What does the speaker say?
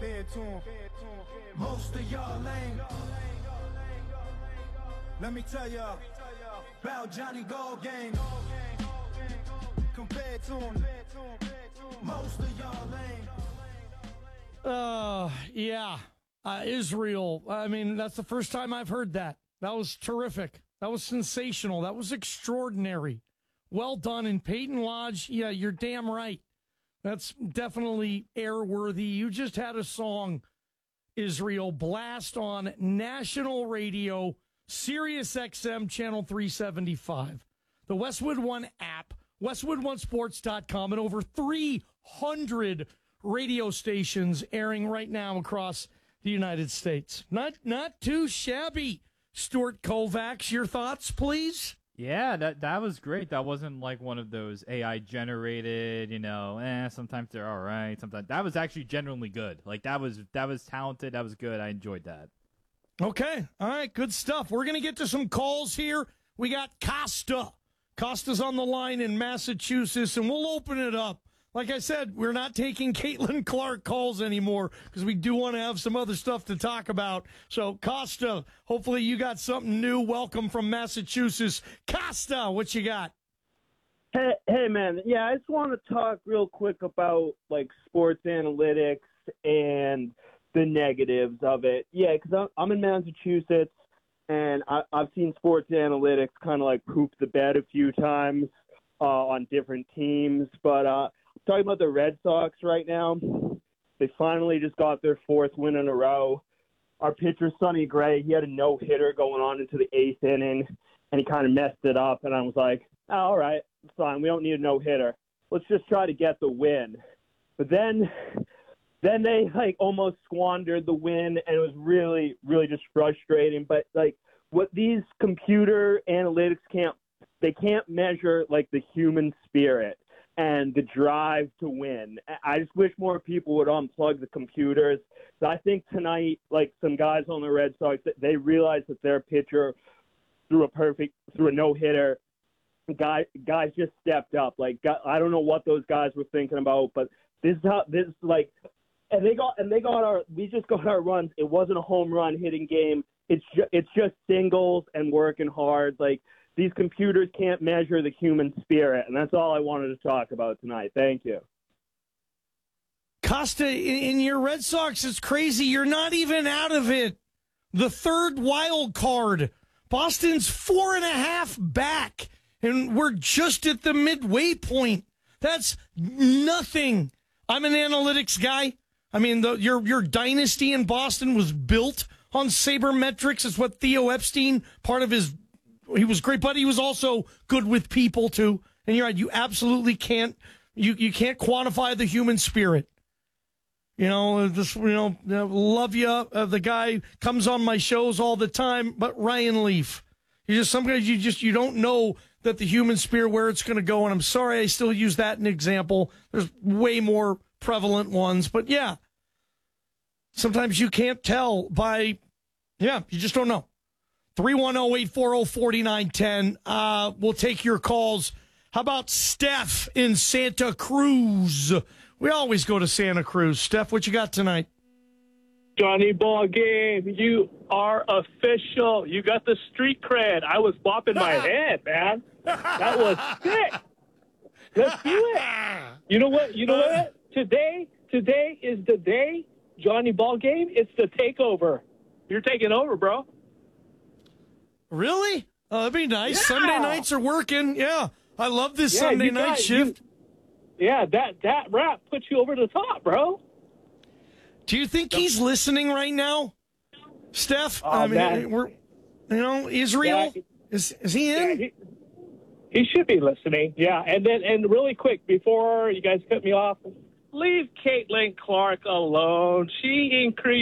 compared to him. Most of y'all lame. Let me tell y'all about Johnny Gold Game. Compared to him. Most of y'all lame. Yeah. Israel. I mean, that's the first time I've heard that. That was terrific. That was sensational. That was extraordinary. Well done. And Peyton Lodge, yeah, you're damn right. That's definitely airworthy. You just had a song, Israel, blast on national radio, Sirius XM Channel 375, the Westwood One app, WestwoodOneSports.com, and over 300 radio stations airing right now across the United States. Not too shabby. Stuart Kovacs, your thoughts, please? Yeah, that was great. That wasn't like one of those AI generated, sometimes they're all right. Sometimes that was actually genuinely good. Like that was talented. That was good. I enjoyed that. Okay. All right. Good stuff. We're going to get to some calls here. We got Costa. Costa's on the line in Massachusetts, and we'll open it up. Like I said, we're not taking Caitlin Clark calls anymore because we do want to have some other stuff to talk about. So, Costa, hopefully you got something new. Welcome from Massachusetts. Costa, what you got? Hey, man. Yeah, I just want to talk real quick about, sports analytics and the negatives of it. Yeah, because I'm in Massachusetts, and I've seen sports analytics kind of, poop the bed a few times on different teams. But talking about the Red Sox right now, they finally just got their fourth win in a row. Our pitcher, Sonny Gray, he had a no-hitter going on into the eighth inning, and he kind of messed it up. And I was like, all right, fine, we don't need a no-hitter. Let's just try to get the win. But then they, almost squandered the win, and it was really, really just frustrating. But, what these computer analytics can't measure, the human spirit and the drive to win. I just wish more people would unplug the computers. So I think tonight, some guys on the Red Sox, they realized that their pitcher threw a no-hitter. Guys just stepped up. I don't know what those guys were thinking about, but we just got our runs. It wasn't a home run hitting game. It's just singles and working hard. These computers can't measure the human spirit, and that's all I wanted to talk about tonight. Thank you. Costa, in your Red Sox, it's crazy. You're not even out of it. The third wild card. Boston's 4.5 back, and we're just at the midway point. That's nothing. I'm an analytics guy. I mean, your dynasty in Boston was built on sabermetrics. It's what Theo Epstein, he was great, but he was also good with people too. And you're right, you absolutely can't you can't quantify the human spirit. Love you. The guy comes on my shows all the time, but Ryan Leaf. Sometimes you don't know that the human spirit, where it's going to go. And I'm sorry I still use that as an example. There's way more prevalent ones, but yeah. Sometimes you can't tell you just don't know. 310-840-4910. We'll take your calls. How about Steph in Santa Cruz? We always go to Santa Cruz. Steph, what you got tonight? Johnny Ball Game, you are official. You got the street cred. I was bopping my head, man. That was sick. Let's do it. You know what? Today is the day, Johnny Ball Game. It's the takeover. You're taking over, bro. Really? Oh, that'd be nice. Yeah. Sunday nights are working. Yeah. I love this Sunday night shift. That rap puts you over the top, bro. Do you think he's listening right now, Steph? Oh, man. Israel, Yeah, is he in? Yeah, he should be listening. Yeah, and really quick before you guys cut me off, leave Caitlin Clark alone. She increased